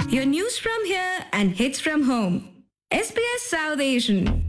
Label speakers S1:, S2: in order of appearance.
S1: Your news from here and hits from home. SBS South Asian.